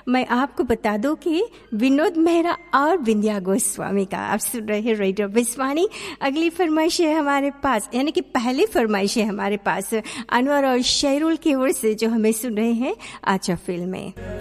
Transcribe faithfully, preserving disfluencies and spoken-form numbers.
मैं आपको बता दूं कि विनोद मेहरा और विंध्या गोस्वामी का आप सुन रहे हैं रेडियो विश्वानी। अगली फरमाइश है हमारे पास, यानी कि पहली फरमाइश है हमारे पास अनवर और शेरुल की ओर से, जो हमें सुन रहे हैं आचा फिल्म में।